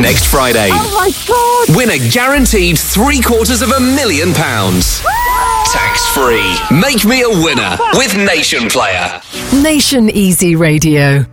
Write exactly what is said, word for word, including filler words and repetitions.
next Friday. Oh my God! Win a guaranteed three quarters of a million pounds. Tax-free. Make me a winner with Nation Player. Nation Easy Radio.